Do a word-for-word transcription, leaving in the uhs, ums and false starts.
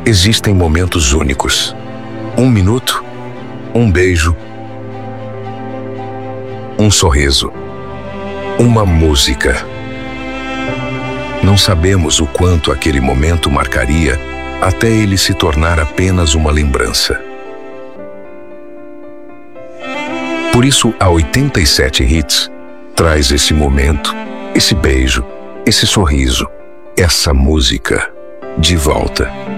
Existem momentos únicos. Um minuto, um beijo, um sorriso, uma música. Não sabemos o quanto aquele momento marcaria até ele se tornar apenas uma lembrança. Por isso, a oitenta e sete Hits traz esse momento, esse beijo, esse sorriso, essa música de volta.